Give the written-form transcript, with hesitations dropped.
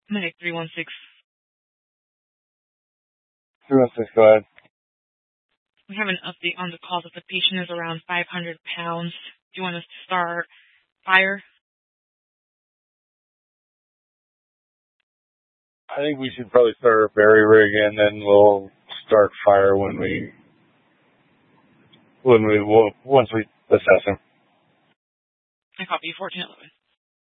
Medic 316. 316, go ahead. We have an update on the call that the patient is around 500 pounds. Do you want us to start fire? I think we should probably start our berry rig, and then we'll start fire once we assess him. I copy 1411.